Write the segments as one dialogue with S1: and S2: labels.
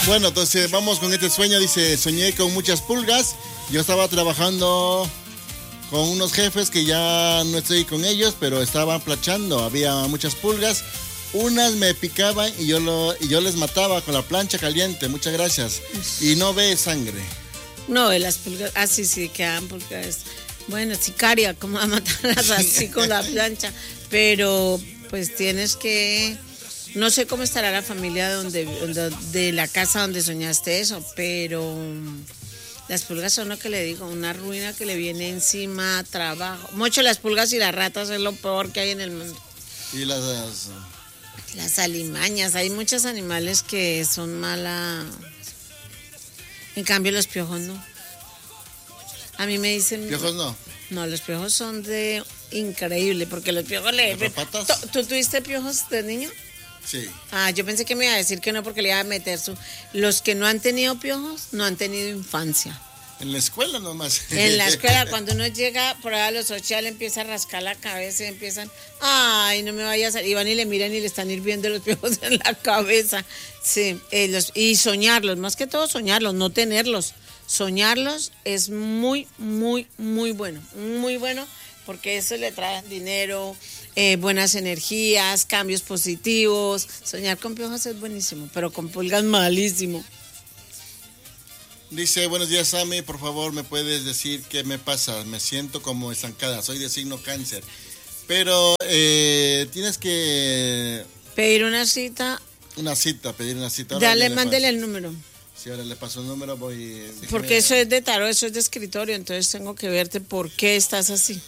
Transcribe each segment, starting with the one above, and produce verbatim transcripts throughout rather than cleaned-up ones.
S1: Bueno, entonces vamos con este sueño. Dice, soñé con muchas pulgas. Yo estaba trabajando con unos jefes que ya no estoy con ellos, pero estaban planchando. Había muchas pulgas. Unas me picaban y yo, lo, y yo les mataba con la plancha caliente. Muchas gracias. Y no ve sangre.
S2: No, de las pulgas. Ah, sí, sí, quedan pulgas. Bueno, sicaria, ¿cómo va a matarlas así con la plancha? Pero pues tienes que... No sé cómo estará la familia donde, donde, de la casa donde soñaste eso, pero las pulgas son lo que le digo, una ruina que le viene encima, trabajo. Mucho las pulgas y las ratas es lo peor que hay en el mundo.
S1: Y las... las...
S2: Las alimañas, hay muchos animales que son mala. En cambio los piojos no. A mí me dicen...
S1: ¿Piojos no?
S2: No, los piojos son de increíble, porque los piojos le...
S1: ¿Garrapatas?
S2: ¿Tú tuviste piojos de niño?
S1: Sí.
S2: Ah, yo pensé que me iba a decir que no porque le iba a meter su... Los que no han tenido piojos no han tenido infancia.
S1: En la escuela nomás.
S2: En la escuela, cuando uno llega por ahí a los ocho, ya le empieza a rascar la cabeza y empiezan, ay, no me vayas a... Y van y le miran y le están hirviendo los piojos en la cabeza. Sí, eh, los, y soñarlos, más que todo soñarlos, no tenerlos. Soñarlos es muy, muy, muy bueno, muy bueno, porque eso le trae dinero, eh, buenas energías, cambios positivos. Soñar con piojos es buenísimo, pero con pulgas malísimo.
S1: Dice, buenos días, Sammy, por favor, ¿me puedes decir qué me pasa? Me siento como estancada, soy de signo cáncer. Pero eh, tienes que...
S2: Pedir una cita.
S1: Una cita, pedir una cita. Ahora
S2: Dale, mándele el número.
S1: Sí, ahora le paso el número, voy... Déjeme...
S2: Porque eso es de tarot, eso es de escritorio, entonces tengo que verte por qué estás así.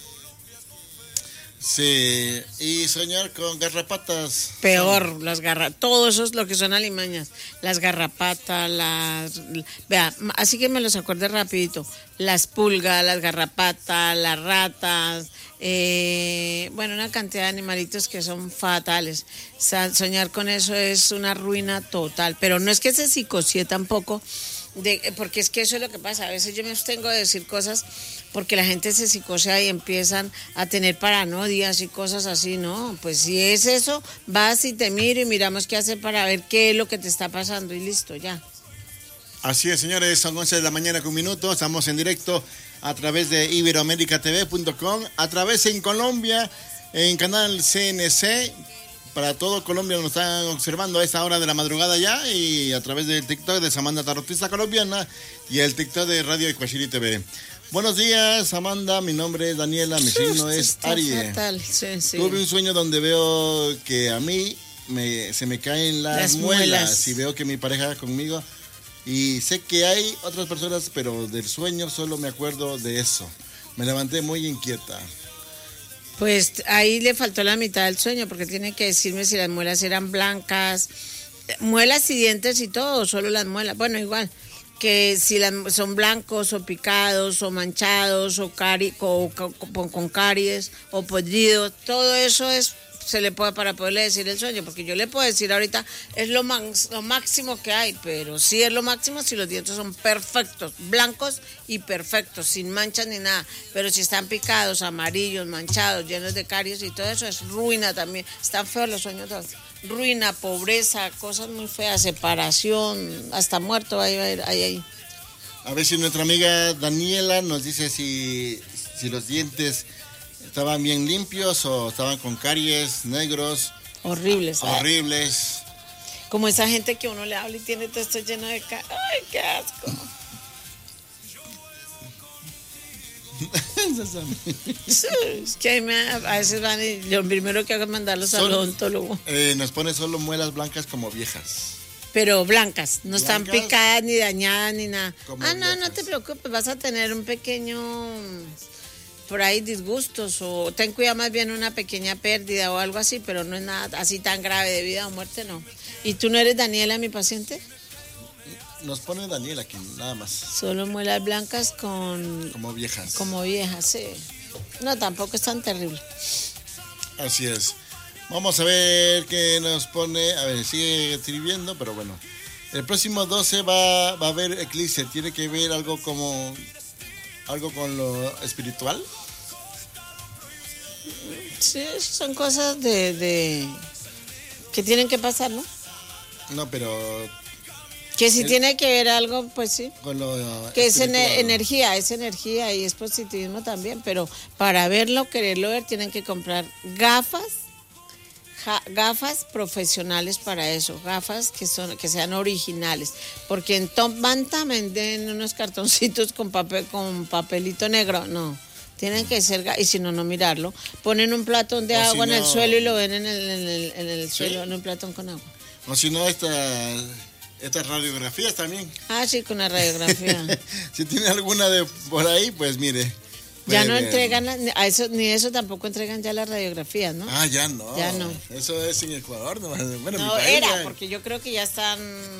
S1: Sí, y soñar con garrapatas.
S2: Peor, sí. Las garrapatas, todo eso es lo que son alimañas. Las garrapatas, las... Vea, así que me los acuerde rapidito. Las pulgas, las garrapatas, las ratas, eh, bueno, una cantidad de animalitos que son fatales. Soñar con eso es una ruina total, pero no es que se psicosee tampoco, de, porque es que eso es lo que pasa. A veces yo me abstengo de decir cosas porque la gente se psicosea y empiezan a tener paranoias y cosas así, ¿no? Pues si es eso, vas y te miro y miramos qué hacer para ver qué es lo que te está pasando y listo, ya.
S1: Así es, señores, son once de la mañana con un minuto, estamos en directo a través de iberoamerica t v punto com, a través en Colombia, en canal C N C, para todo Colombia nos están observando a esta hora de la madrugada ya, y a través del TikTok de Samantha Tarotista Colombiana y el TikTok de Radio Icuachiri T V. Buenos días, Amanda, mi nombre es Daniela, mi signo es Aries.
S2: Sí, sí.
S1: Tuve un sueño donde veo que a mí me, se me caen las, las muelas. muelas y veo que mi pareja conmigo, y sé que hay otras personas, pero del sueño solo me acuerdo de eso. Me levanté muy inquieta.
S2: Pues ahí le faltó la mitad del sueño, porque tiene que decirme si las muelas eran blancas, muelas y dientes y todo, solo las muelas, bueno, igual. Que si las, son blancos o picados o manchados o, cari, o, o, o con caries o podridos, todo eso es se le puede para poderle decir el sueño, porque yo le puedo decir ahorita es lo, más, lo máximo que hay, pero sí es lo máximo si los dientes son perfectos, blancos y perfectos, sin manchas ni nada, pero si están picados, amarillos, manchados, llenos de caries y todo eso es ruina también. Están feos los sueños de ruina, pobreza, cosas muy feas, separación, hasta muerto hay ahí.
S1: A ver si nuestra amiga Daniela nos dice si, si los dientes estaban bien limpios o estaban con caries, negros.
S2: Horribles.
S1: Horribles.
S2: Como esa gente que uno le habla y tiene todo esto lleno de caries. ¡Ay, qué asco! Es que ahí me, a veces van y lo primero que hago es mandarlos al odontólogo.
S1: Eh, nos pone solo muelas blancas como viejas.
S2: Pero blancas, no blancas, están picadas ni dañadas ni nada. Ah, no,
S1: viejas.
S2: No te preocupes, vas a tener un pequeño, por ahí disgustos, o ten cuidado, más bien una pequeña pérdida o algo así, pero no es nada así tan grave, de vida o muerte, no. ¿Y tú no eres Daniela, mi paciente?
S1: Nos pone Daniela aquí, nada más.
S2: Solo muelas blancas con...
S1: Como viejas.
S2: Como viejas, sí. No, tampoco es tan terrible.
S1: Así es. Vamos a ver qué nos pone. A ver, sigue escribiendo, pero bueno. El próximo doce va, va a haber eclipse. ¿Tiene que ver algo como... algo con lo espiritual?
S2: Sí, son cosas de... de que tienen que pasar, ¿no?
S1: No, pero...
S2: Que si
S1: el,
S2: tiene que ver algo, pues sí.
S1: Con lo
S2: que es ener- energía, es energía y es positivismo también, pero para verlo, quererlo ver, tienen que comprar gafas, ja, gafas profesionales para eso, gafas que son que sean originales, porque en Top Banta venden unos cartoncitos con papel con papelito negro, no. Tienen que ser, y si no, no mirarlo. Ponen un platón de
S1: o
S2: agua
S1: si
S2: en
S1: no,
S2: el suelo y lo ven en el, en el, en el
S1: ¿sí?
S2: suelo, en un platón con agua.
S1: O si no, esta, estas radiografías también.
S2: Ah, sí, con la radiografía.
S1: Si tiene alguna de por ahí, pues mire.
S2: Ya no
S1: ver.
S2: entregan, a eso, ni eso tampoco entregan ya las radiografías, ¿no?
S1: Ah, ya no.
S2: Ya no.
S1: Eso es en Ecuador, no. Bueno, en
S2: No,
S1: mi país
S2: era,
S1: ya.
S2: porque yo creo que ya están...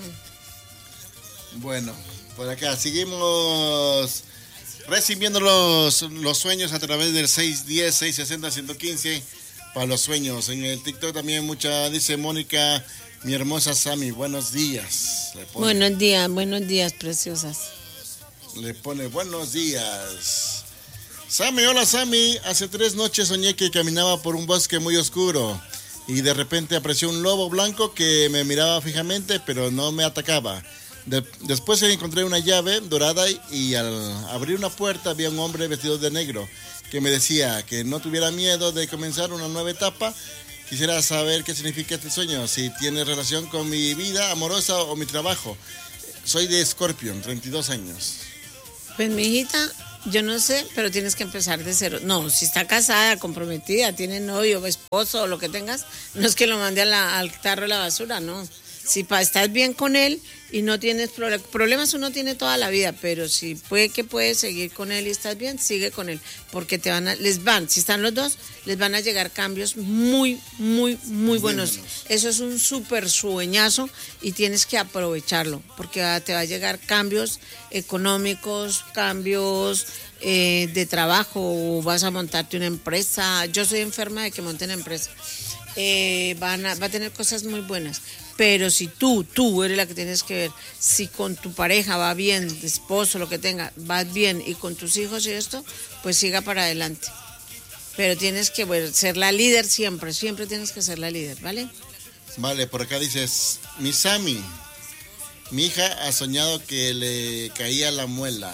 S1: Bueno, por acá seguimos recibiendo los, los sueños a través del seis diez, seis sesenta, ciento quince para los sueños. En el TikTok también mucha, dice Mónica, mi hermosa Sami, buenos días. Le pone,
S2: Buenos días, buenos días, preciosas.
S1: le pone buenos días. Sami, hola Sami, hace tres noches soñé que caminaba por un bosque muy oscuro y de repente apareció un lobo blanco que me miraba fijamente pero no me atacaba. De, después encontré una llave dorada y, y al abrir una puerta había un hombre vestido de negro que me decía que no tuviera miedo de comenzar una nueva etapa. Quisiera saber qué significa este sueño, si tiene relación con mi vida amorosa o mi trabajo. Soy de Scorpion, treinta y dos años.
S2: Pues mi hijita, yo no sé, pero tienes que empezar de cero. No, si está casada, comprometida, tiene novio, esposo o lo que tengas, no es que lo mande a la, al tarro de la basura, no. Si pa, estás bien con él y no tienes problemas, problemas uno tiene toda la vida, pero si puede que puedes seguir con él y estás bien, sigue con él, porque te van a, les van, si están los dos, les van a llegar cambios muy, muy, muy buenos. Eso es un súper sueñazo y tienes que aprovecharlo, porque va, te va a llegar cambios económicos, cambios eh, de trabajo, vas a montarte una empresa. Yo soy enferma de que monten empresa. Eh, van a, va a tener cosas muy buenas. Pero si tú, tú eres la que tienes que ver, si con tu pareja va bien, esposo, lo que tenga, va bien y con tus hijos y esto, pues siga para adelante. Pero tienes que bueno, ser la líder siempre, siempre tienes que ser la líder, ¿vale?
S1: Vale, por acá dices, mi Sami, mi hija ha soñado que le caía la muela.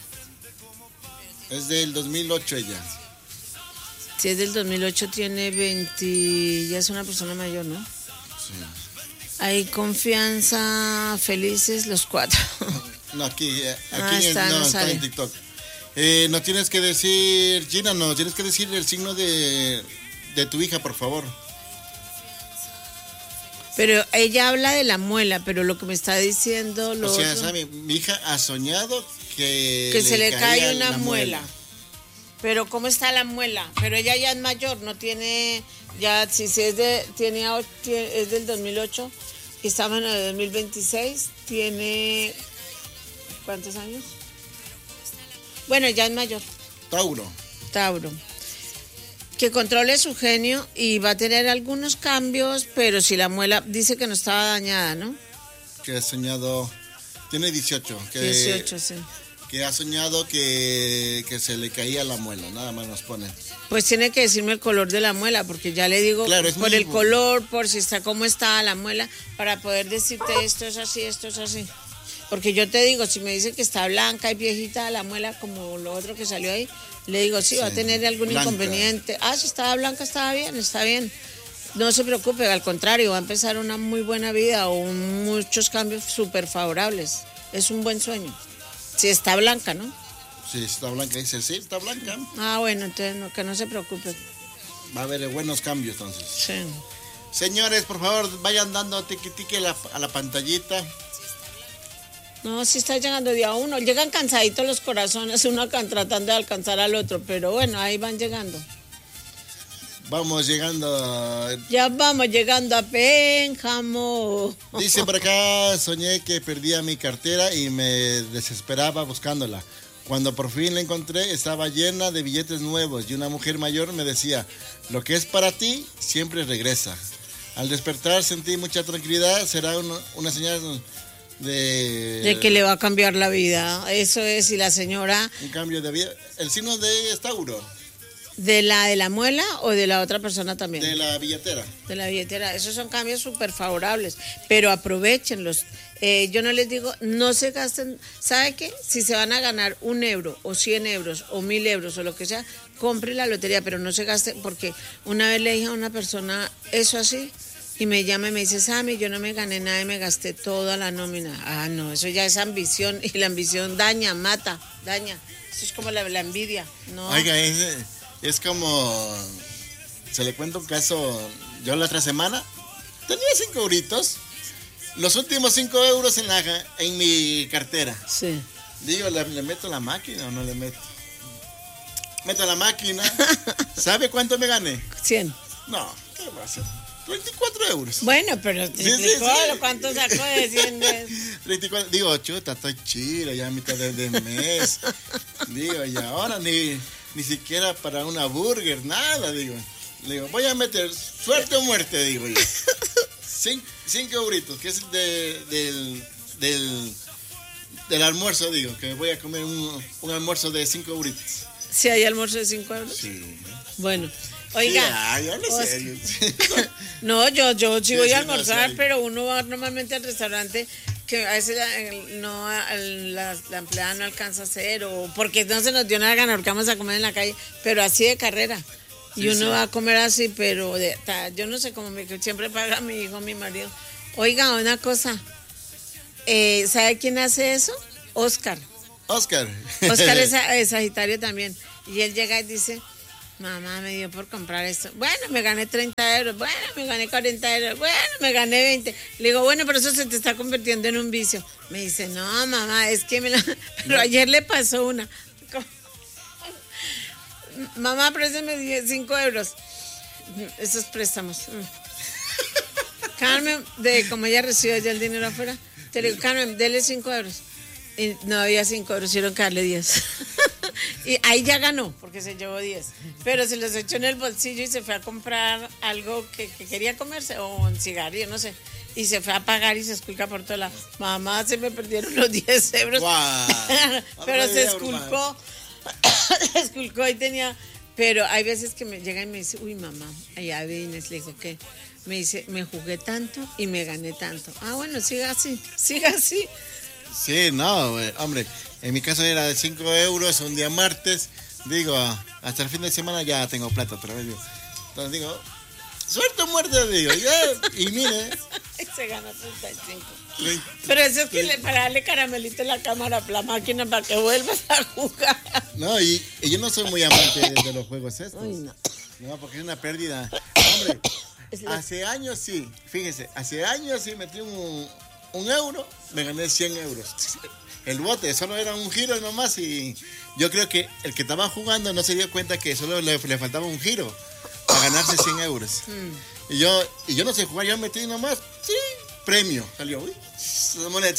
S1: Es del dos mil ocho ella.
S2: Si es del dos mil ocho tiene veinte, ya es una persona mayor, ¿no?
S1: Sí.
S2: Hay confianza, felices los cuatro.
S1: No, aquí, aquí
S2: Ah,
S1: en,
S2: está,
S1: no,
S2: no
S1: está
S2: sale.
S1: en TikTok. Eh, no tienes que decir, Gina, no, tienes que decir el signo de, de tu hija, por favor.
S2: Pero ella habla de la muela, pero lo que me está diciendo... Lo
S1: O sea,
S2: otro,
S1: Sami, mi hija ha soñado que,
S2: que se le
S1: caía
S2: cae una
S1: la
S2: muela. Pero ¿cómo está la muela? Pero ella ya es mayor, no tiene... Ya, si, si es, de, tiene, tiene, es del dos mil ocho y estamos en el dos mil veintiséis, tiene... ¿Cuántos años? Bueno, ya es mayor.
S1: Tauro.
S2: Tauro. Que controle su genio y va a tener algunos cambios, pero si la muela dice que no estaba dañada, ¿no?
S1: Que ha soñado, tiene dieciocho. Que,
S2: dieciocho, sí.
S1: Que ha soñado que, que se le caía la muela, nada más nos pone.
S2: Pues tiene que decirme el color de la muela, porque ya le digo
S1: Claro, es
S2: por
S1: muy
S2: el
S1: bu-
S2: color, por si está cómo está la muela, para poder decirte esto es así, esto es así. Porque yo te digo, si me dice que está blanca y viejita la muela, como lo otro que salió ahí, le digo, sí, va a
S1: Sí,
S2: tener algún
S1: blanca.
S2: inconveniente. Ah, si estaba blanca, estaba bien, está bien. No se preocupe, al contrario, va a empezar una muy buena vida o un- muchos cambios súper favorables. Es un buen sueño. Si está blanca, ¿no?
S1: Sí, está blanca, dice, sí, está blanca.
S2: Ah, bueno, entonces no, que no se preocupe.
S1: Va a haber buenos cambios entonces.
S2: Sí.
S1: Señores, por favor, vayan dando tiqui tiqui a la, a la pantallita.
S2: No, sí está llegando día uno. Llegan cansaditos los corazones, uno can- tratando de alcanzar al otro, pero bueno, ahí van llegando.
S1: Vamos llegando.
S2: Ya vamos llegando a Pénjamo.
S1: Dice por acá, soñé que perdía mi cartera y me desesperaba buscándola. Cuando por fin la encontré, estaba llena de billetes nuevos y una mujer mayor me decía, lo que es para ti, siempre regresa. Al despertar sentí mucha tranquilidad, será una, una señal de...
S2: De que le va a cambiar la vida. Eso es, y la señora...
S1: Un cambio de vida. El signo de ella es Tauro.
S2: ¿De la de la muela o de la otra persona también?
S1: De la billetera.
S2: De la billetera. Esos son cambios súper favorables, pero aprovechenlos. Eh, yo no les digo, no se gasten, ¿sabe qué? Si se van a ganar un euro o cien euros o mil euros o lo que sea, compre la lotería, pero no se gasten, porque una vez le dije a una persona eso así, y me llama y me dice, Sammy, yo no me gané nada y me gasté toda la nómina. Ah, no, eso ya es ambición, y la ambición daña, mata, daña. Eso es como la, la envidia, ¿no?
S1: Oiga, es, es como, se le cuenta un caso, yo la otra semana tenía cinco euritos, los últimos cinco euros en, la, en mi cartera.
S2: Sí.
S1: Digo, ¿le, ¿le meto la máquina o no le meto? Meto la máquina. ¿Sabe cuánto me gané?
S2: cien.
S1: No, ¿qué va a hacer? veinticuatro euros.
S2: Bueno, pero te
S1: Sí,
S2: explicó
S1: sí, sí.
S2: cuánto sacó de cien.
S1: veinticuatro. Digo, chuta, estoy chido ya a mitad de, de mes. Digo, y ahora ni, ni siquiera para una burger, nada, digo. Le digo, voy a meter suerte o muerte, digo yo. Cin, cinco euritos, que es el de, del, del, del almuerzo, digo, que voy a comer un, un almuerzo de cinco euritos.
S2: Si hay almuerzo de cinco euros.
S1: Sí.
S2: Bueno, oiga.
S1: Sí, ay, hablo
S2: o-
S1: serio.
S2: No, yo, yo sí
S1: Sí,
S2: voy
S1: sí,
S2: a
S1: no,
S2: almorzar,
S1: sí.
S2: pero uno va normalmente al restaurante que a veces la, el- no, el- la, la empleada no alcanza a hacer, o porque no se nos dio nada ganar, porque vamos a comer en la calle, pero así de carrera. Y
S1: Sí,
S2: uno
S1: sí.
S2: va a comer así, pero de, ta- yo no sé cómo me, que siempre paga mi hijo, mi marido. Oiga, una cosa, eh, ¿sabe quién hace eso? Oscar.
S1: Oscar.
S2: Oscar es, es Sagitario también. Y él llega y dice, mamá me dio por comprar esto. Bueno, me gané treinta euros. Bueno, me gané cuarenta euros. Bueno, me gané veinte. Le digo, bueno, pero eso se te está convirtiendo en un vicio. Me dice, no, mamá, es que me la... Pero ayer le pasó una. Mamá, préstame cinco euros. Esos préstamos. Carmen, de como ella recibió ya el dinero afuera, te le digo, Carmen, dele cinco euros. Y no había cinco euros, hicieron que darle diez. Y ahí ya ganó, porque se llevó diez. Pero se los echó en el bolsillo y se fue a comprar algo que, que quería comerse, o un cigarrillo, no sé. Y se fue a pagar y se esculca por todo lado. Mamá, se me perdieron los diez euros.
S1: Guau.
S2: Pero se
S1: Ahora
S2: esculcó. Se esculcó y tenía... Pero hay veces que me llega y me dice, uy, mamá, allá vienes, le digo, ¿qué? Me dice, me jugué tanto y me gané tanto. Ah, bueno, siga así, siga así.
S1: Sí, no, güey, hombre, en mi caso era de cinco euros un día martes, digo, hasta el fin de semana ya tengo plata otra vez, digo. Entonces digo, suerte o muerte, digo, ya, y mire.
S2: Y se gana treinta y cinco.
S1: veinte,
S2: Pero eso es que le, para darle caramelito en la cámara, la máquina, para que vuelvas a jugar.
S1: No, y, y yo no soy muy amante de, de los juegos estos.
S2: Ay, no.
S1: No, porque es una pérdida. Hombre,
S2: Es la-
S1: hace años sí, fíjese, hace años sí metí un, un euro, me gané cien euros. El bote, solo era un giro nomás y yo creo que el que estaba jugando no se dio cuenta que solo le, le faltaba un giro para ganarse cien euros.
S2: Mm.
S1: Y yo, y yo no sé jugar, yo metí nomás, sí, premio, salió, uy, la moneda.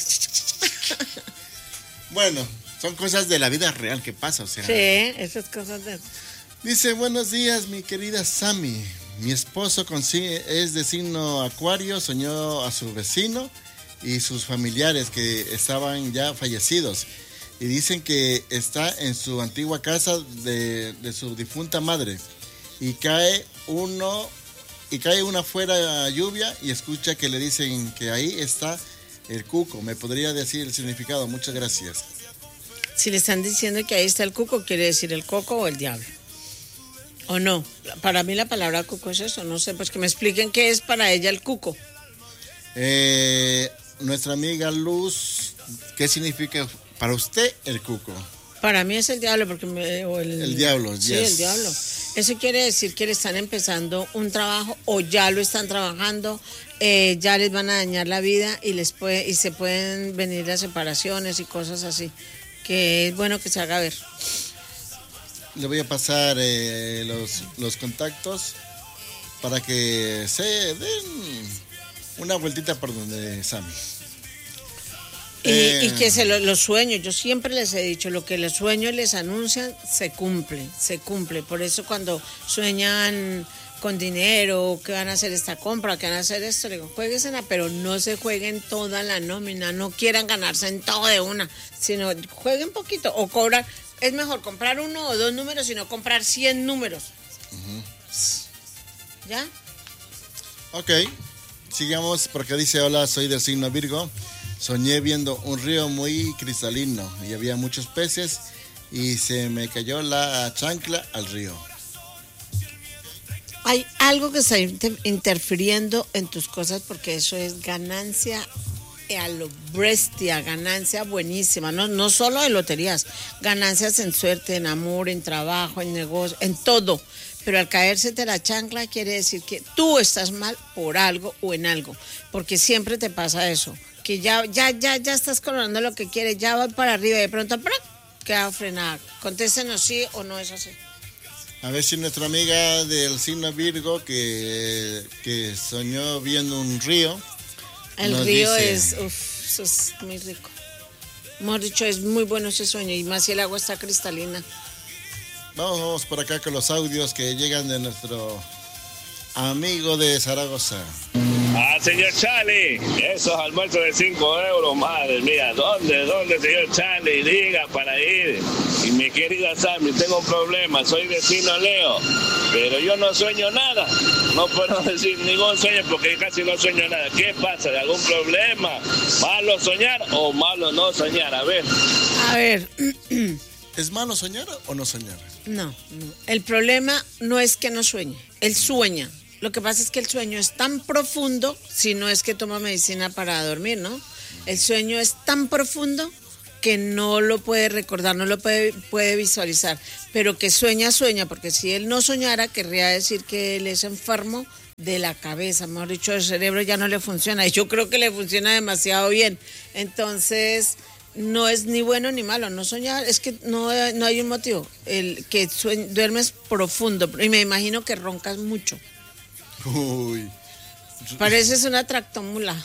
S1: Bueno, son cosas de la vida real que pasa, o sea.
S2: Sí, esas cosas de...
S1: Dice, buenos días, mi querida Sammy. Mi esposo consigue- es de signo acuario, soñó a su vecino y sus familiares que estaban ya fallecidos. Y dicen que está en su antigua casa de, de su difunta madre. Y cae uno, y cae una fuera lluvia y escucha que le dicen que ahí está el cuco. ¿Me podría decir el significado? Muchas gracias.
S2: Si le están diciendo que ahí está el cuco, quiere decir el coco o el diablo. ¿O no? Para mí la palabra cuco es eso, no sé, pues que me expliquen qué es para ella el cuco.
S1: Eh, nuestra amiga Luz, ¿qué significa para usted el cuco?
S2: Para mí es el diablo, porque me, o el,
S1: El diablo,
S2: sí,
S1: yes.
S2: el diablo. Eso quiere decir que le están empezando un trabajo o ya lo están trabajando, eh, ya les van a dañar la vida y les puede y se pueden venir las separaciones y cosas así, que es bueno que se haga ver.
S1: Le voy a pasar eh, los, los contactos para que se den una vueltita por donde Sammy.
S2: Y,
S1: Eh,
S2: y que se lo- los sueños, yo siempre les he dicho, lo que los sueños les anuncian, se cumple, se cumple. Por eso cuando sueñan con dinero, que van a hacer esta compra, que van a hacer esto, le digo, jueguesela, pero no se jueguen toda la nómina, no quieran ganarse en todo de una, sino jueguen poquito, o cobran, Es mejor comprar uno o dos números y no comprar cien números. Uh-huh. ¿Ya?
S1: Ok, sigamos porque dice, hola, soy del signo Virgo. Soñé viendo un río muy cristalino y había muchos peces y se me cayó la chancla al río.
S2: Hay algo que está inter- interfiriendo en tus cosas porque eso es ganancia a lo bestia, ganancia buenísima, no, no solo de loterías, ganancias en suerte, en amor, en trabajo, en negocio, en todo. Pero al caérsete la chancla quiere decir que tú estás mal por algo o en algo, porque siempre te pasa eso, que ya, ya, ya, ya estás coronando lo que quieres, ya va para arriba y de pronto ¡prum! Queda frenada. Contéstenos sí o no es así.
S1: A ver si nuestra amiga del signo Virgo que, que soñó viendo un río.
S2: El río dice, es, uff, eso es muy rico. Hemos dicho, es muy bueno ese sueño y más si el agua está cristalina.
S1: Vamos, vamos por acá con los audios que llegan de nuestro amigo de Zaragoza.
S3: Ah, señor Charlie, esos almuerzos de cinco euros, madre mía, ¿dónde, dónde, señor Charlie? Diga para ir. Y mi querida Sammy, tengo un problema, soy de signo Leo, pero yo no sueño nada. No puedo decir ningún sueño porque casi no sueño nada. ¿Qué pasa? ¿Algún problema? ¿Malo soñar o malo no soñar? A ver.
S2: A ver.
S1: ¿Es malo soñar o no soñar?
S2: No, no. El problema no es que no sueñe, él sueña. Lo que pasa es que el sueño es tan profundo, si no es que toma medicina para dormir, ¿no? El sueño es tan profundo que no lo puede recordar, no lo puede, puede visualizar, pero que sueña, sueña, porque si él no soñara, querría decir que él es enfermo de la cabeza, mejor dicho, el cerebro ya no le funciona, y yo creo que le funciona demasiado bien. Entonces, no es ni bueno ni malo, no soñar, es que no, no hay un motivo, el que sueño, duermes profundo, y me imagino que roncas mucho.
S1: Uy.
S2: Pareces una tractomula.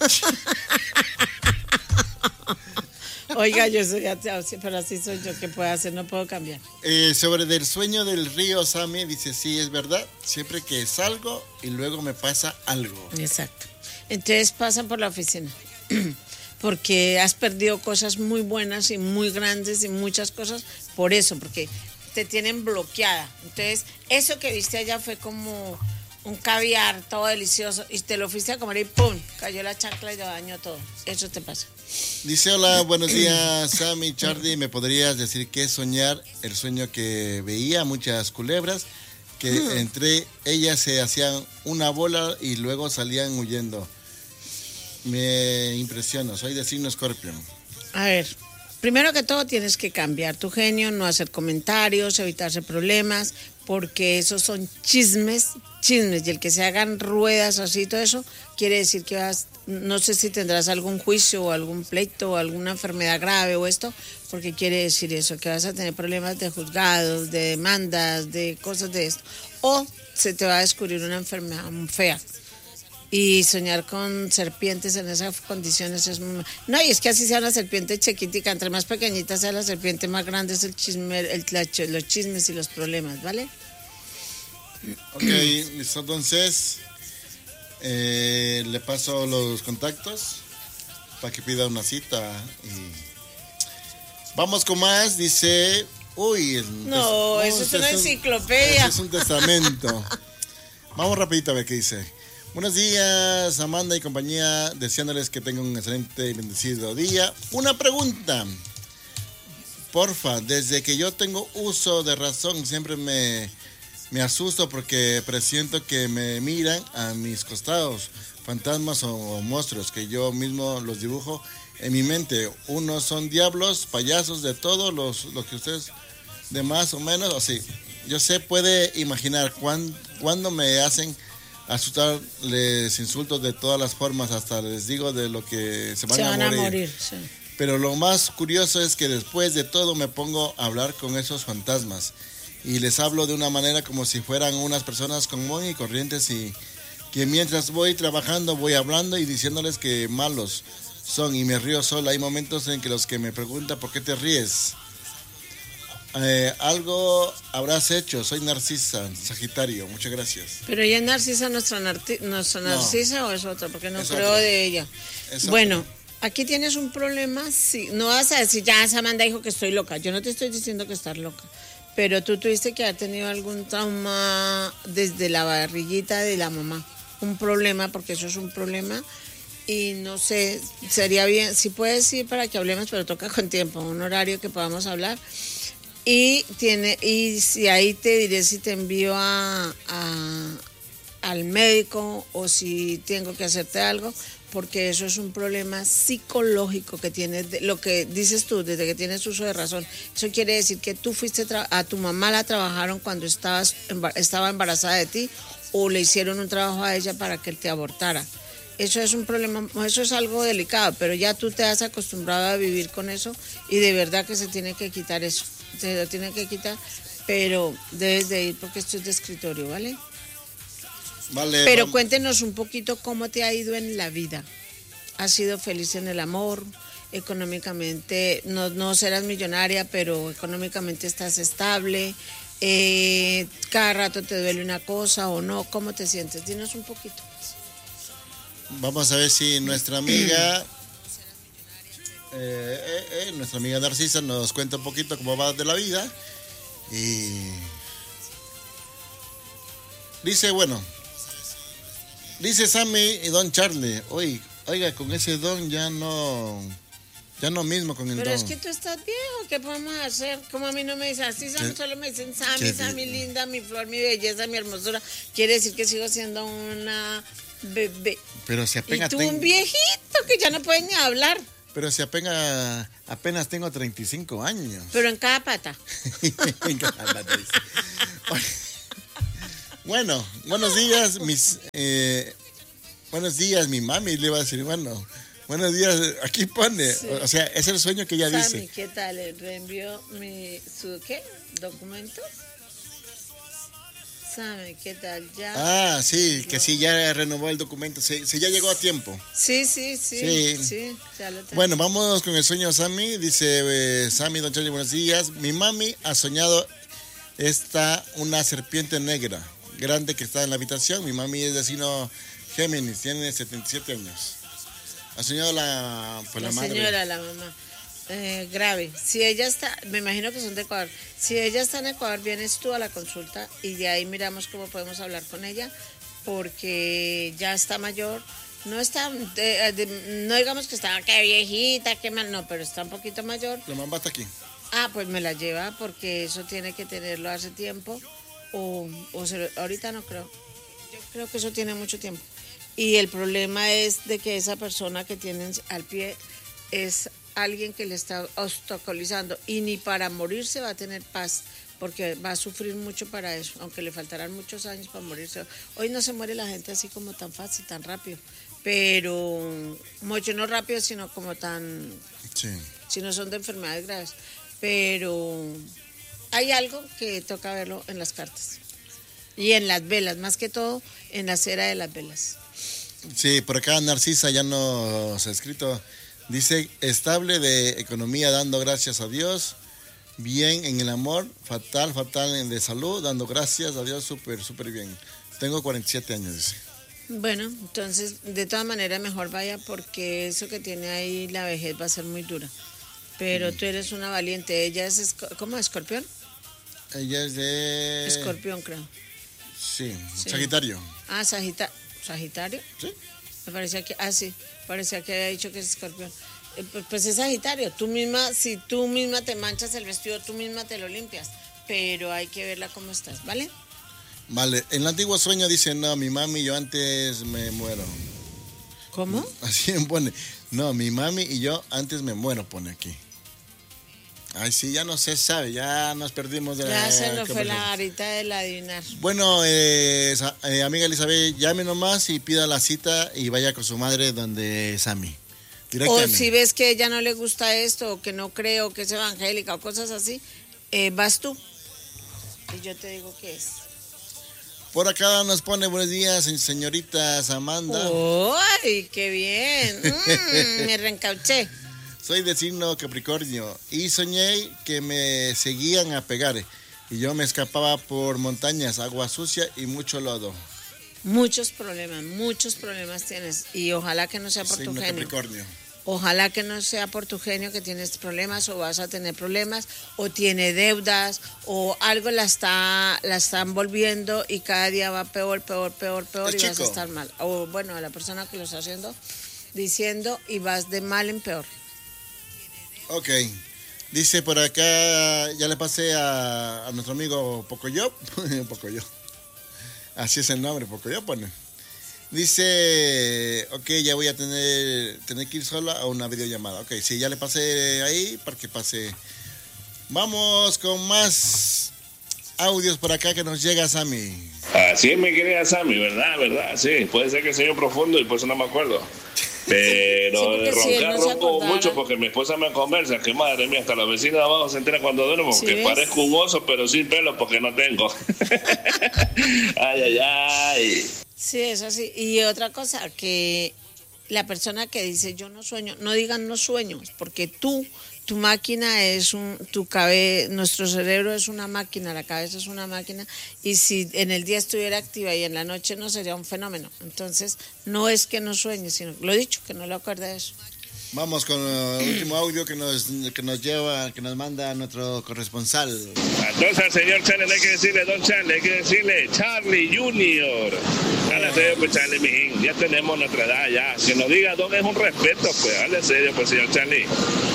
S2: Oiga, yo soy así, pero así soy yo, ¿qué puedo hacer? No puedo cambiar.
S1: Eh, sobre del sueño del río, Sammy dice, sí, es verdad, siempre que salgo y luego me pasa algo.
S2: Exacto. Entonces pasan por la oficina, porque has perdido cosas muy buenas y muy grandes y muchas cosas por eso, porque te tienen bloqueada. Entonces, eso que viste allá fue como un caviar todo delicioso y te lo fuiste a comer y ¡pum! Cayó la chancla y lo dañó todo. Eso te pasa.
S1: Dice, hola, buenos días, Sammy, Charlie, ¿me podrías decir qué es soñar? El sueño que veía muchas culebras, que mm. entre ellas se hacían una bola y luego salían huyendo. Me impresiona, soy de signo Escorpio.
S2: A ver, primero que todo tienes que cambiar tu genio, no hacer comentarios, evitarse problemas, porque esos son chismes, chismes, y el que se hagan ruedas así, todo eso, quiere decir que vas, no sé si tendrás algún juicio o algún pleito o alguna enfermedad grave o esto, porque quiere decir eso, que vas a tener problemas de juzgados, de demandas, de cosas de esto, o se te va a descubrir una enfermedad muy fea. Y soñar con serpientes en esas condiciones es muy... No, y es que así sea una serpiente chiquitica, entre más pequeñita sea la serpiente, más grande es el chisme, el, la, los chismes y los problemas, ¿vale?
S1: Ok, listo, entonces eh, le paso los contactos para que pida una cita y vamos con más, dice... Uy, es un
S2: no,
S1: tes-
S2: eso
S1: no,
S2: es una
S1: es un,
S2: enciclopedia.
S1: Eso es un testamento. Vamos rapidito a ver qué dice. Buenos días, Amanda y compañía, deseándoles que tengan un excelente y bendecido día. Una pregunta, porfa, desde que yo tengo uso de razón siempre me, me asusto porque presiento que me miran a mis costados, fantasmas o, o monstruos que yo mismo los dibujo en mi mente. Unos son diablos, payasos, de todos los, los que ustedes, de más o menos, así. Yo sé, puede imaginar cuán, cuándo me hacen asustar, les insulto de todas las formas, hasta les digo de lo que se van,
S2: se van
S1: a morir.
S2: A morir sí.
S1: Pero lo más curioso es que después de todo me pongo a hablar con esos fantasmas y les hablo de una manera como si fueran unas personas común y corrientes y que mientras voy trabajando voy hablando y diciéndoles que malos son y me río sola. Hay momentos en que los que me preguntan ¿por qué te ríes? Eh, algo habrás hecho, soy Narcisa, Sagitario, muchas gracias.
S2: Pero ella es Narcisa, nuestra, narti- nuestra Narcisa no, o es otra, porque no creo otra. De ella. Es bueno, Aquí tienes un problema, sí. No vas a decir, ya Samantha dijo que estoy loca. Yo no te estoy diciendo que estás loca. Pero tú tuviste que haber tenido algún trauma desde la barriguita de la mamá. Un problema, porque eso es un problema. Y no sé, sería bien, si puedes ir para que hablemos, pero toca con tiempo, un horario que podamos hablar. Y tiene y si ahí te diré si te envío a, a al médico o si tengo que hacerte algo, porque eso es un problema psicológico que tienes, de, lo que dices tú, desde que tienes uso de razón. Eso quiere decir que tú fuiste, tra- a tu mamá la trabajaron cuando estabas estaba embarazada de ti, o le hicieron un trabajo a ella para que te abortara. Eso es un problema, eso es algo delicado, pero ya tú te has acostumbrado a vivir con eso y de verdad que se tiene que quitar eso, se lo tiene que quitar, pero debes de ir porque esto es de escritorio, ¿vale?
S1: Vale.
S2: Pero
S1: vamos.
S2: cuéntenos un poquito cómo te ha ido en la vida. ¿Has sido feliz en el amor? Económicamente, no, no serás millonaria, pero económicamente estás estable. Eh, cada rato te duele una cosa o no. ¿Cómo te sientes? Dinos un poquito.
S1: Vamos a ver si nuestra amiga, eh, eh, eh, nuestra amiga Narcisa nos cuenta un poquito cómo va de la vida. Y dice, bueno, dice Sammy y Don Charlie, oye, oiga, con ese don ya no, ya no mismo con el
S2: Pero
S1: don.
S2: es que tú estás viejo, ¿qué podemos hacer? Como a mí no me dicen así, Sammy,
S1: ¿Qué?
S2: solo me dicen Sammy,
S1: ¿Qué?
S2: Sammy linda, mi flor, mi belleza, mi hermosura. Quiere decir que sigo siendo una bebé.
S1: Pero si
S2: Y
S1: apenas
S2: tú
S1: tengo,
S2: un viejito que ya no puedes ni hablar,
S1: pero si apenas, apenas tengo treinta y cinco años.
S2: pero en cada pata.
S1: Bueno, buenos días, mis, eh, buenos días, mi mami, le iba a decir, bueno, buenos días, aquí pone,
S2: Sí.
S1: o sea, es el sueño que ella
S2: Sammy,
S1: dice.
S2: ¿qué tal? ¿Le reenvió mi, su, qué? ¿Documentos? Sammy, ¿qué tal? ¿Ya?
S1: Ah, sí, que sí, ya renovó el documento, sí, sí, ya llegó a tiempo.
S2: Sí, sí, sí, sí,
S1: Sí.
S2: ya lo tengo.
S1: Bueno, vamos con el sueño de Sammy, dice eh, Sammy, Don Charlie, buenos días, mi mami ha soñado esta una serpiente negra, grande que está en la habitación, mi mami es de signo Géminis, tiene setenta y siete años. Ha soñado la, pues,
S2: la,
S1: la madre.
S2: señora, la mamá. Eh, grave. Si ella está, me imagino que son de Ecuador. Si ella está en Ecuador, vienes tú a la consulta y de ahí miramos cómo podemos hablar con ella, porque ya está mayor. No está, de- de- no digamos que está, qué viejita, qué mal, no, pero está un poquito mayor.
S1: La mamá está aquí.
S2: Ah, pues me la lleva porque eso tiene que tenerlo hace tiempo o, o se lo- ahorita no creo. Yo creo que eso tiene mucho tiempo. Y el problema es de que esa persona que tienen al pie es alguien que le está obstaculizando y ni para morirse va a tener paz porque va a sufrir mucho para eso, aunque le faltarán muchos años para morirse. Hoy no se muere la gente así como tan fácil, tan rápido, pero mucho no rápido, sino como tan,
S1: Sí.
S2: si no son de enfermedades graves. Pero hay algo que toca verlo en las cartas y en las velas, más que todo en la cera de las velas.
S1: Sí, por acá Narcisa ya nos ha escrito. Dice, estable de economía, dando gracias a Dios. Bien en el amor, fatal, fatal en de salud, dando gracias a Dios, súper, súper bien. Tengo cuarenta y siete años, dice.
S2: Bueno, entonces de todas maneras mejor vaya porque eso que tiene ahí la vejez va a ser muy dura. Pero tú eres una valiente. Ella es, esco- ¿cómo? ¿Escorpión?
S1: Ella es de...
S2: Escorpión, creo.
S1: Sí,
S2: Sí.
S1: Sagitario.
S2: Ah, Sagita- Sagitario.
S1: Sí.
S2: Me parecía que, ah, sí, parecía que había dicho que es escorpión. Eh, pues, pues es Sagitario, tú misma, si tú misma te manchas el vestido, tú misma te lo limpias, pero hay que verla cómo estás, ¿vale?
S1: Vale, en el antiguo sueño dice, no, mi mami, yo antes me muero.
S2: ¿Cómo?
S1: Así me pone, no, mi mami y yo antes me muero, pone aquí. Ay, sí, ya no se sabe, ya nos perdimos de
S2: Ya
S1: la...
S2: se nos fue la
S1: conversación.
S2: varita del adivinar.
S1: Bueno, eh, sa- eh, amiga Elizabeth, llame nomás y pida la cita y vaya con su madre donde Sammy.
S2: O
S1: Directamente.
S2: si ves que ella no le gusta esto, o que no creo, que es evangélica o cosas así, eh, vas tú. Y yo te digo qué es.
S1: Por acá nos pone buenos días, señorita Amanda.
S2: ¡Ay, qué bien! Mm, me reencauché.
S1: Soy de signo Capricornio y soñé que me seguían a pegar y yo me escapaba por montañas, agua sucia y mucho lodo.
S2: Muchos problemas, muchos problemas tienes. Y ojalá que no sea por
S1: Signo
S2: tu genio.
S1: Capricornio.
S2: Ojalá que no sea por tu genio que tienes problemas o vas a tener problemas o tiene deudas o algo la está la está envolviendo y cada día va peor, peor, peor, peor y
S1: chico.
S2: vas a estar mal. O bueno, a la persona que lo está haciendo diciendo y vas de mal en peor.
S1: Ok. Dice por acá, ya le pasé a, a nuestro amigo Pocoyo. Pocoyo. Así es el nombre, Pocoyo pone. Dice, ok, ya voy a tener, tener que ir sola a una videollamada. Ok, sí, ya le pasé ahí para que pase. Vamos con más audios por acá que nos llega Sammy.
S3: Así es, mi querida Sammy, ¿verdad? ¿Verdad? Sí, puede ser que sea profundo y por eso no me acuerdo. Pero
S2: Sí,
S3: de
S2: porque si él
S3: roncar
S2: no se
S3: ronco
S2: acordara.
S3: mucho porque mi esposa me conversa, que madre mía, hasta la vecina de abajo se entera cuando duermo
S2: ¿Sí
S3: porque
S2: ves?
S3: parezco un oso pero sin pelo porque no tengo. Ay, ay, ay.
S2: Sí, eso sí. Y otra cosa, que la persona que dice yo no sueño, no digan no sueño, porque tú, tu máquina es un, tu cabe, nuestro cerebro es una máquina, la cabeza es una máquina, y si en el día estuviera activa y en la noche no sería un fenómeno. Entonces, no es que no sueñes, sino lo he dicho, que no lo acuerde de eso.
S1: Vamos con el último audio que nos, que nos lleva, que nos manda nuestro corresponsal.
S3: Entonces al señor Charlie no hay que decirle Don Charlie, hay que decirle Charlie Junior. Dale serio pues Charlie, mijín, ya tenemos nuestra edad ya. Que nos diga Don es un respeto, pues, dale serio pues señor Charlie.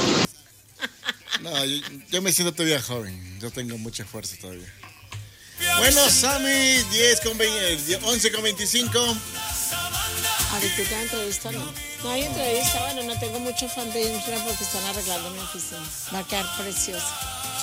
S1: No, yo, yo me siento todavía joven, yo tengo mucha fuerza todavía. Bueno, Sammy, diez con veinte, once con veinticinco.
S2: Ahorita la entrevista no. No hay entrevista, bueno, no tengo mucho fan de James Brown porque están arreglando mi oficina. Va a quedar preciosa.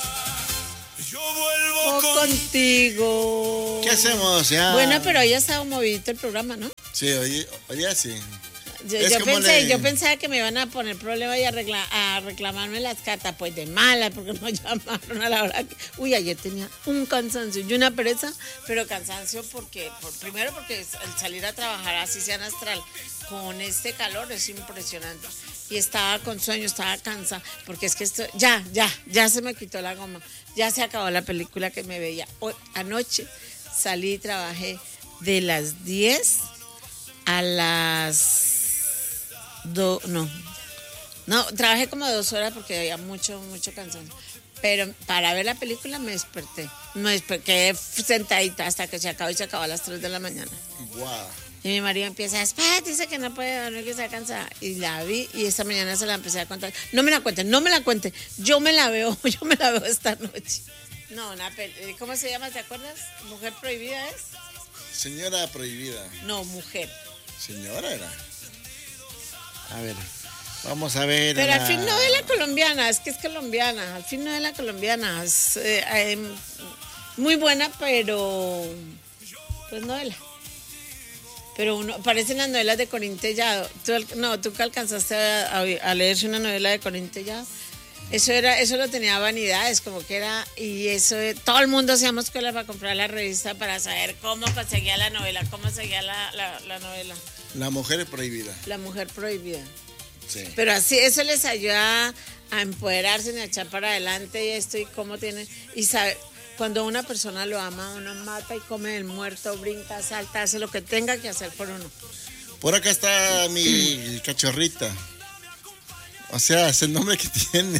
S4: Yo vuelvo
S2: Oh, contigo.
S1: ¿Qué hacemos ya?
S2: Bueno, pero hoy ha estado movidito el programa, ¿no?
S1: Sí, hoy, hoy ya sí.
S2: Yo,
S1: Es
S2: yo
S1: como
S2: pensé,
S1: le-
S2: yo pensaba que me iban a poner problema y a, regla- a reclamarme las cartas, pues de mala, porque no llamaron a la hora que... Uy, ayer tenía un cansancio y una pereza, pero cansancio porque, por, primero porque el salir a trabajar así sea en astral, con este calor es impresionante. Y estaba con sueño, estaba cansada, porque es que esto, ya, ya, ya se me quitó la goma, ya se acabó la película que me veía. Hoy, anoche salí y trabajé de las diez a las... Do, no, no, trabajé como dos horas porque había mucho, mucho cansancio. Pero para ver la película me desperté. Me desperté sentadita hasta que se acabó y se acabó a las tres de la mañana.
S1: Wow.
S2: Y mi marido empieza, espérate, dice que no puede dormir, que está cansada. Y la vi y esta mañana se la empecé a contar. No me la cuenten, no me la cuenten. Yo me la veo, yo me la veo esta noche. No, una peli- ¿cómo se llama? ¿Te acuerdas? ¿Mujer prohibida es?
S1: Señora prohibida.
S2: No, mujer.
S1: Señora era. A ver, vamos a ver.
S2: Pero
S1: a
S2: al
S1: la-
S2: fin no de la colombiana, es que es colombiana, al fin no de la colombiana, es eh, eh, muy buena, pero pues novela. Pero uno, parecen las novelas de Corín Tellado. ¿Tú, al- no, tú que alcanzaste a, a, a leerse una novela de Corín Tellado. Eso era, eso lo tenía Vanidades, como que era, y eso, eh, todo el mundo hacíamos cola para comprar la revista para saber cómo conseguía la novela, cómo seguía la, la, la novela.
S1: La mujer prohibida.
S2: La mujer prohibida.
S1: Sí.
S2: Pero así, eso les ayuda a empoderarse y a echar para adelante y esto y cómo tiene, y sabe, cuando una persona lo ama, uno mata y come el muerto, brinca, salta, hace lo que tenga que hacer por uno.
S1: Por acá está mi cachorrita. O sea, es el nombre que tiene.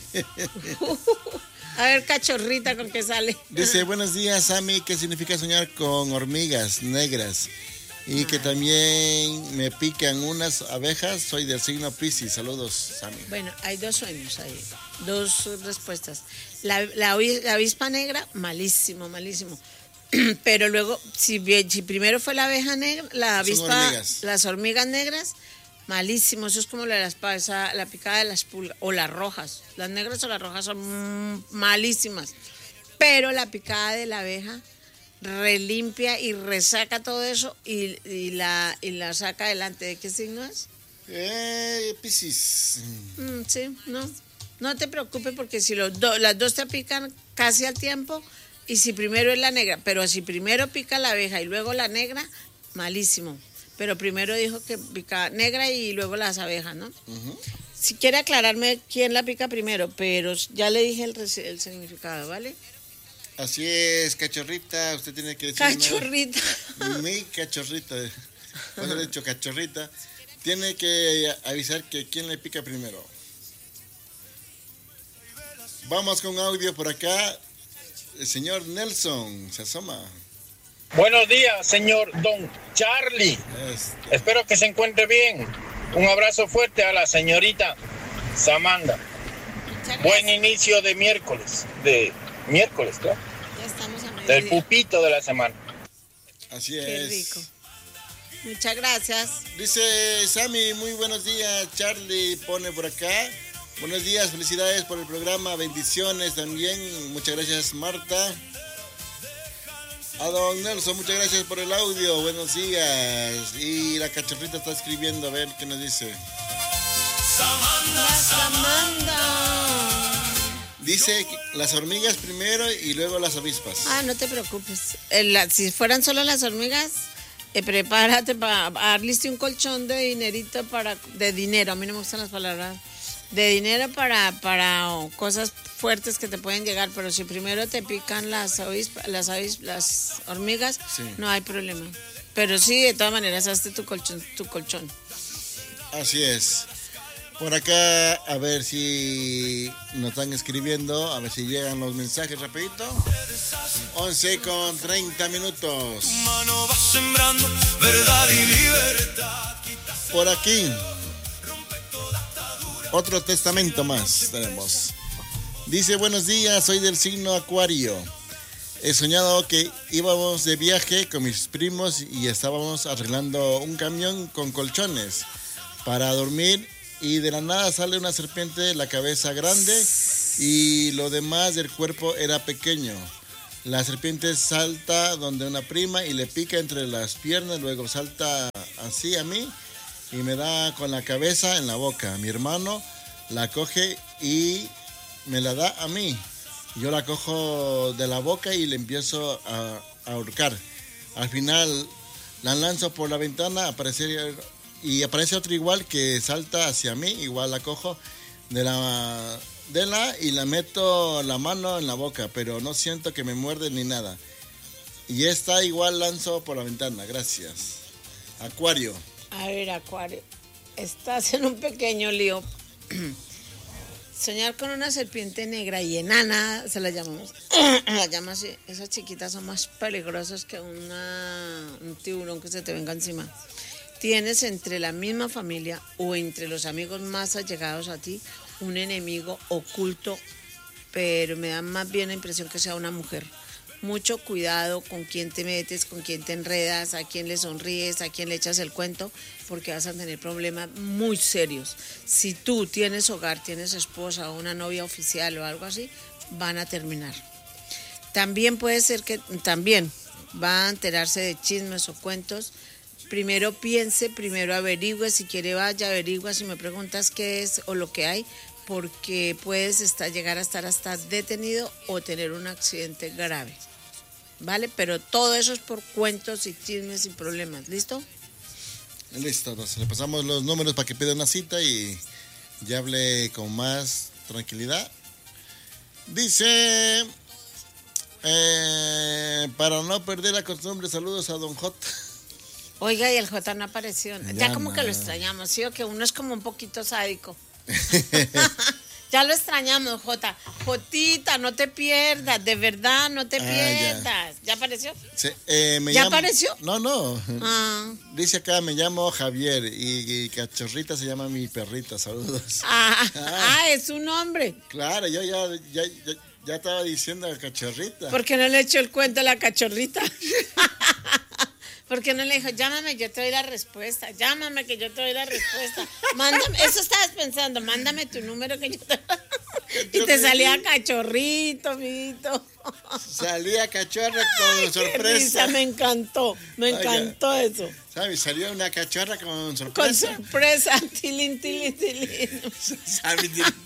S2: A ver, cachorrita, ¿con qué sale?
S1: Dice, buenos días, Sammy, ¿qué significa soñar con hormigas negras? Y que también me pican unas abejas, soy del signo Piscis. Saludos, Sammy.
S2: Bueno, hay dos sueños ahí, dos respuestas. La, la, avi- la avispa negra, malísimo, malísimo. Pero luego, si, bien- si primero fue la abeja negra, la
S1: Son
S2: avispa,
S1: hormigas.
S2: las hormigas negras, malísimo. Eso es como la, de las, pa- esa- la picada de las pulgas, o las rojas. Las negras o las rojas son mm, malísimas. Pero la picada de la abeja relimpia y resaca todo eso y, y, la, y la saca adelante. ¿De qué signo es?
S1: Eh, Piscis.
S2: Mm, sí, no. No te preocupes porque si los do- las dos te pican casi al tiempo y si primero es la negra, pero si primero pica la abeja y luego la negra, malísimo. Pero primero dijo que pica negra y luego las abejas, ¿no?
S1: Ujú.
S2: Si quiere aclararme quién la pica primero, pero ya le dije el, reci- el significado, ¿vale?
S1: Así es, cachorrita, usted tiene que decir...
S2: Cachorrita.
S1: Mi cachorrita. Pues le he dicho cachorrita. tiene que avisar que quién le pica primero. Vamos con audio por acá. El señor Nelson se asoma.
S5: Buenos días, señor Don Charlie.
S1: Este.
S5: Espero que se encuentre bien. Un abrazo fuerte a la señorita Samantha. Buen inicio de miércoles. De miércoles, claro.
S2: Ya estamos a
S5: Del
S2: mediodía.
S5: pupito de la semana.
S1: Así
S2: Qué
S1: es.
S2: rico. Muchas gracias.
S1: Dice Sammy, muy buenos días. Charlie pone por acá. Buenos días, felicidades por el programa, bendiciones también. Muchas gracias, Marta. A don Nelson, muchas gracias por el audio. Buenos días. Y la cachorrita está escribiendo, a ver qué nos dice.
S2: Samantha.
S1: Dice que las hormigas primero y luego las avispas.
S2: Ah, no te preocupes. Eh, la- si fueran solo las hormigas, eh, prepárate para darliste un colchón de dinerito para de dinero. A mí no me gustan las palabras de dinero para para oh, cosas fuertes que te pueden llegar. Pero si primero te pican las avispas, las avis- las hormigas,
S1: Sí.
S2: no hay problema. Pero sí, de todas maneras, hazte tu colchón, tu colchón.
S1: Así es. Por acá, a ver si nos están escribiendo, a ver si llegan los mensajes rapidito. once con treinta minutos.
S4: Mano va sembrando verdad y libertad.
S1: Por aquí, otro testamento más tenemos. Dice, buenos días, soy del signo Acuario. He soñado que íbamos de viaje con mis primos y estábamos arreglando un camión con colchones para dormir y de la nada sale una serpiente, la cabeza grande y lo demás del cuerpo era pequeño. La serpiente salta donde una prima y le pica entre las piernas, luego salta así a mí y me da con la cabeza en la boca. Mi hermano la coge y me la da a mí. Yo la cojo de la boca y le empiezo a, a ahorcar. Al final la lanzo por la ventana aparece, y aparece otro igual que salta hacia mí. Igual la cojo de la, de la y la meto la mano en la boca, pero no siento que me muerde ni nada. Y esta igual lanzo por la ventana. Gracias. Acuario.
S2: A ver, Acuario, estás en un pequeño lío. Soñar con una serpiente negra y enana, se la llamamos. La llama así. Esas chiquitas son más peligrosas que una, un tiburón que se te venga encima. Tienes entre la misma familia o entre los amigos más allegados a ti un enemigo oculto, pero me da más bien la impresión que sea una mujer. Mucho cuidado con quién te metes, con quién te enredas, a quién le sonríes, a quién le echas el cuento, porque vas a tener problemas muy serios. Si tú tienes hogar, tienes esposa o una novia oficial o algo así, van a terminar. También puede ser que también va a enterarse de chismes o cuentos. Primero piense, primero averigüe, si quiere vaya, averigua, si me preguntas qué es o lo que hay, porque puedes estar, llegar a estar hasta detenido o tener un accidente grave. ¿Vale? Pero todo eso es por cuentos y chismes y problemas. ¿Listo?
S1: Listo, entonces le pasamos los números para que pida una cita y ya hable con más tranquilidad. Dice, eh, para no perder la costumbre, saludos a don J.
S2: Oiga, y el J no apareció. Ya,
S1: Ya
S2: como
S1: no.
S2: que lo extrañamos, ¿sí? O que uno es como un poquito sádico. Ya lo extrañamos, Jota. Jotita, no te pierdas, de verdad, no te
S1: Ah,
S2: pierdas.
S1: ya.
S2: ¿Ya apareció?
S1: Sí, eh, me
S2: ¿Ya
S1: llamo-
S2: apareció?
S1: No, no.
S2: Ah,
S1: Dice acá, me llamo Javier y, y Cachorrita se llama mi perrita, saludos.
S2: ah,
S1: Ah.
S2: ah, es un hombre.
S1: Claro, yo ya, ya, ya, ya estaba diciendo Cachorrita.
S2: ¿Por qué no le echó el cuento a la cachorrita? ¿Por qué no le dijo, llámame, yo te doy la respuesta? Llámame que yo te doy la respuesta. Mándame, eso estabas pensando, mándame tu número que yo te... Y te salía cachorrito, amiguito.
S1: Salía Cachorra con
S2: Qué
S1: sorpresa.
S2: risa, me encantó, me
S1: Oiga.
S2: encantó eso.
S1: ¿Sabes? Salió una cachorra con
S2: Con
S1: sorpresa.
S2: sorpresa, tilín, tilín, tilín.
S1: ¿Sabes?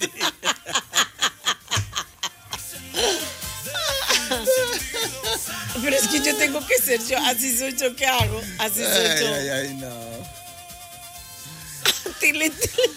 S2: Pero es que yo tengo que ser yo, así soy yo, ¿qué hago? Así soy
S1: Ay,
S2: yo.
S1: ay, ay, no.
S2: Tilín, tilín.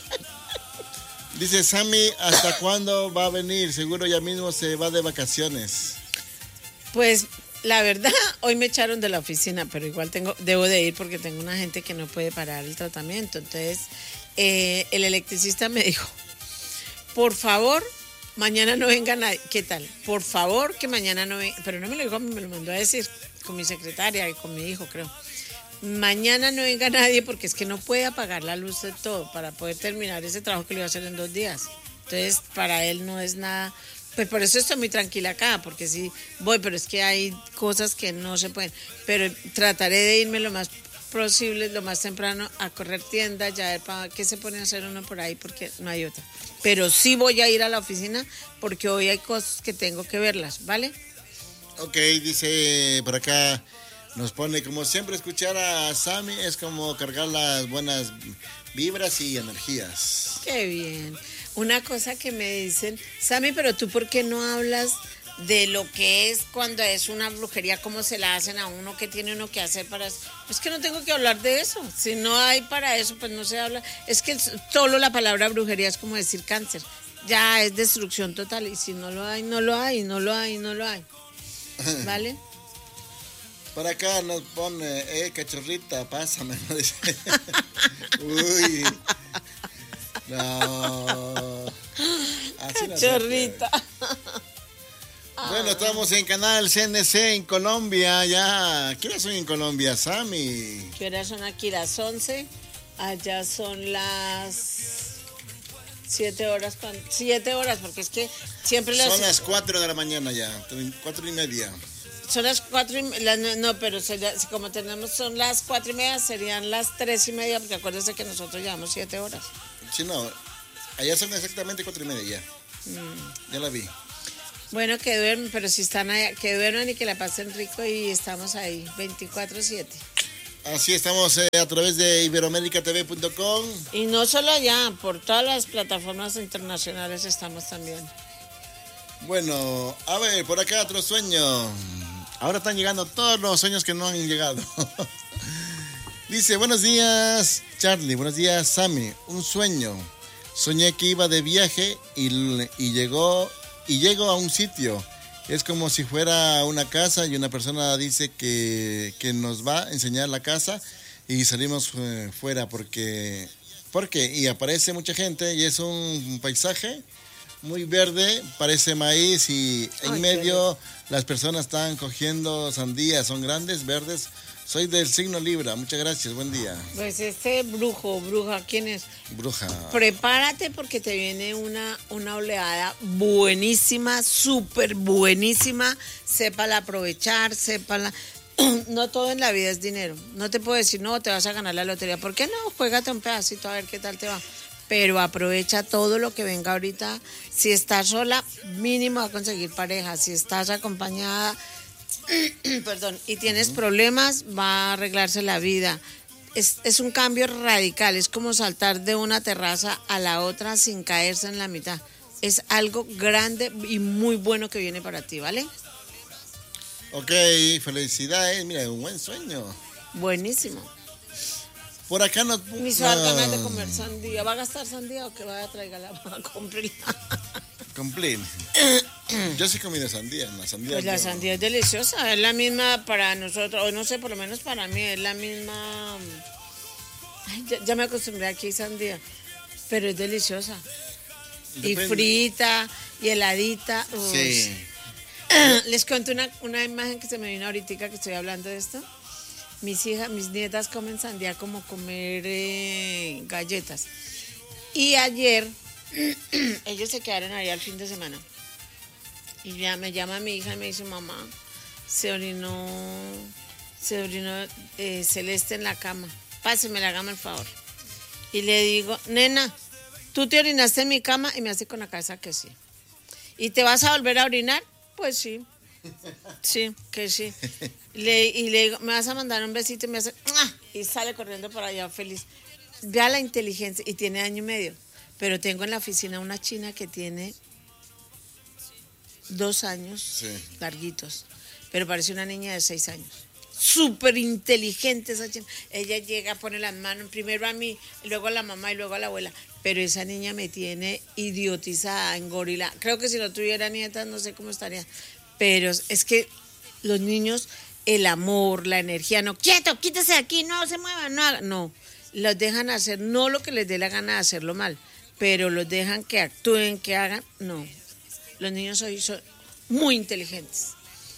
S1: Dice Sammy, ¿hasta cuándo va a venir? Seguro ya mismo se va de vacaciones.
S2: Pues la verdad, hoy me echaron de la oficina, pero igual tengo, debo de ir porque tengo una gente que no puede parar el tratamiento. Entonces, eh, el electricista me dijo, por favor, mañana no venga nadie. ¿Qué tal? Por favor, que mañana no venga. Pero no me lo dijo, me lo mandó a decir con mi secretaria y con mi hijo, creo. Mañana no venga nadie porque es que no puede apagar la luz de todo para poder terminar ese trabajo que le iba a hacer en dos días. Entonces, para él no es nada. Pues por eso estoy muy tranquila acá, porque sí voy, pero es que hay cosas que no se pueden. Pero trataré de irme lo más posible, lo más temprano, a correr tiendas, ya ver para qué se pone a hacer uno por ahí, porque no hay otra. Pero sí voy a ir a la oficina, porque hoy hay cosas que tengo que verlas, ¿vale?
S1: Ok, dice por acá, nos pone, como siempre, escuchar a Sammy es como cargar las buenas vibras y energías.
S2: Qué bien. Una cosa que me dicen, Sammy, pero tú ¿por qué no hablas de lo que es cuando es una brujería, cómo se la hacen a uno, qué tiene uno que hacer para eso? Pues que no tengo que hablar de eso. Si no hay para eso, pues no se habla. Es que solo la palabra brujería es como decir cáncer. Ya es destrucción total. Y si no lo hay, no lo hay, no lo hay, no lo hay. ¿Vale?
S1: Por acá nos pone, eh, cachorrita, pásame. Uy. No. Así no.
S2: Cachorrita.
S1: Bueno, estamos en Canal C N C en Colombia, ya. ¿Qué hora son en Colombia, Sammy?
S2: ¿Qué horas son aquí? Las once. Allá son las siete horas. Siete horas, porque es que siempre las...
S1: Son las cuatro de la mañana ya, cuatro y media.
S2: Son las cuatro y media, no, pero sería, como tenemos, son las cuatro y media, serían las tres y media, porque acuérdense que nosotros llevamos siete horas.
S1: Sí, no, allá son exactamente cuatro y media ya. Mm. Ya la vi.
S2: Bueno, que duermen, pero si están allá, que duerman y que la pasen rico y estamos ahí, veinticuatro siete.
S1: Así estamos eh, a través de iberoamerica t v punto com.
S2: Y no solo allá, por todas las plataformas internacionales estamos también.
S1: Bueno, a ver, por acá otro sueño. Ahora están llegando todos los sueños que no han llegado. Dice, buenos días, Charlie, buenos días, Sammy. Un sueño. Soñé que iba de viaje y, y llegó y llego a un sitio. Es como si fuera una casa y una persona dice que, que nos va a enseñar la casa y salimos eh, fuera porque, porque y aparece mucha gente y es un paisaje muy verde, parece maíz y en Ay, medio las personas están cogiendo sandías, son grandes, verdes. Soy del signo Libra, muchas gracias, buen día.
S2: Pues este brujo, bruja, ¿quién es?
S1: Bruja.
S2: Prepárate porque te viene una, una oleada buenísima, súper buenísima, sépala aprovechar, sépala... No todo en la vida es dinero, no te puedo decir, no, te vas a ganar la lotería, ¿por qué no? Juégate un pedacito a ver qué tal te va. Pero aprovecha todo lo que venga ahorita. Si estás sola, mínimo va a conseguir pareja. Si estás acompañada, perdón, y tienes uh-huh. problemas, va a arreglarse la vida. Es, es un cambio radical, es como saltar de una terraza a la otra sin caerse en la mitad. Es algo grande y muy bueno que viene para ti, ¿vale?
S1: Ok, felicidades, mira, un buen sueño.
S2: Buenísimo.
S1: Por acá no...
S2: Ni se va a ganar de comer sandía. ¿Va a gastar sandía o que vaya a traer la a comprarla?
S1: Cumplir. Yo sí he comido sandía. La sandía,
S2: pues la
S1: yo...
S2: sandía es deliciosa. Es la misma para nosotros, o no sé, por lo menos para mí, es la misma... Ay, ya, ya me acostumbré aquí a sandía, pero es deliciosa. Depende. Y frita, y heladita. Uy. Sí. Les cuento una, una imagen que se me vino ahorita que estoy hablando de esto. Mis hijas, mis nietas comen sandía como comer eh, galletas. Y ayer ellos se quedaron ahí al fin de semana. Y ya me llama mi hija y me dice, mamá, se orinó, se orinó eh, Celeste en la cama. Páseme, hágame el favor. Y le digo, nena, ¿tú te orinaste en mi cama? Y me hace con la cabeza que sí. ¿Y te vas a volver a orinar? Pues sí. Sí, que sí. Le, y le digo, me vas a mandar un besito y me hace ¡ah! Y sale corriendo para allá feliz. Vea la inteligencia, y tiene año y medio. Pero tengo en la oficina una china que tiene dos años, sí. larguitos, pero parece una niña de seis años. Súper inteligente esa china. Ella llega, pone las manos primero a mí, luego a la mamá y luego a la abuela. Pero esa niña me tiene idiotizada, en gorila. Creo que si no tuviera nietas no sé cómo estaría. Pero es que los niños, el amor, la energía, no, quieto, quítese de aquí, no se muevan, no hagan, no, los dejan hacer, no lo que les dé la gana de hacerlo mal, pero los dejan que actúen, que hagan, no. Los niños hoy son muy inteligentes.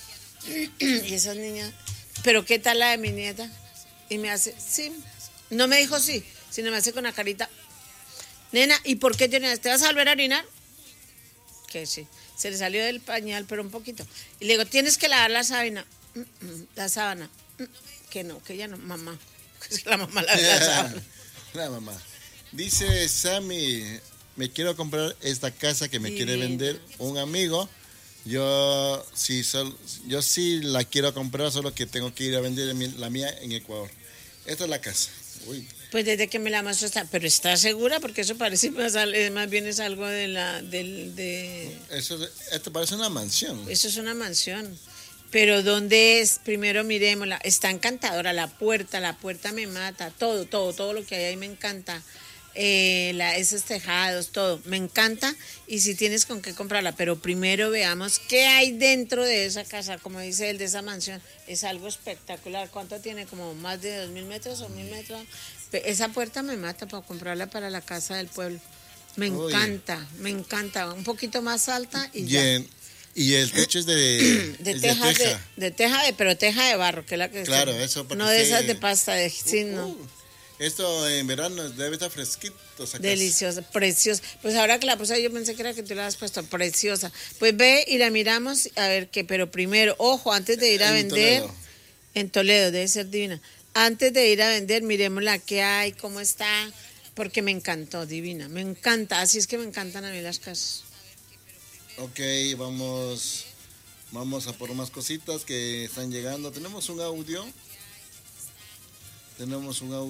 S2: Y esas niñas, pero ¿qué tal la de mi nieta? Y me hace, sí, no me dijo sí, sino me hace con la carita, nena, ¿y por qué tienes? ¿Te vas a volver a orinar? Que sí, se le salió del pañal, pero un poquito. Y le digo, tienes que lavar la sábana. La sábana. Que no, que ella no, mamá. Que la mamá lava la sábana.
S1: La mamá. Dice Sammy, me quiero comprar esta casa que me sí, quiere vender un amigo. Yo sí, sol, yo sí la quiero comprar, solo que tengo que ir a vender la mía en Ecuador. Esta es la casa. Uy.
S2: Pues desde que me la mostró está, pero ¿está segura? Porque eso parece más, más bien es algo de la, del, de...
S1: Eso, esto parece una mansión.
S2: Eso es una mansión. Pero ¿dónde es? Primero miremosla. Está encantadora, la puerta, la puerta me mata, todo, todo, todo lo que hay ahí me encanta. Eh, la, esos tejados, todo, me encanta. Y si tienes con qué comprarla, pero primero veamos qué hay dentro de esa casa, como dice él, de esa mansión. Es algo espectacular. ¿Cuánto tiene? ¿Como más de dos mil metros o mil metros? Esa puerta me mata para comprarla para la casa del pueblo. Me Uy. encanta, me encanta. Un poquito más alta y
S1: Bien.
S2: ya.
S1: Y el techo es de,
S2: de,
S1: es
S2: teja,
S1: de teja.
S2: De, de teja, de, pero teja de barro, que es la que
S1: claro,
S2: está,
S1: eso.
S2: No de
S1: se...
S2: esas de pasta, de sí,
S1: uh,
S2: no.
S1: Uh. Esto en verano debe estar fresquito.
S2: Deliciosa, preciosa. Pues ahora que la puse, yo pensé que era que tú la habías puesto, preciosa. Pues ve y la miramos a ver qué, pero primero, ojo, antes de ir a en vender, Toledo. En Toledo, debe ser divina. Antes de ir a vender, miremos la que hay, cómo está, porque me encantó, divina, me encanta, así es que me encantan a mí las casas.
S1: Ok, vamos, vamos a por más cositas que están llegando. Tenemos un audio. Tenemos un audio.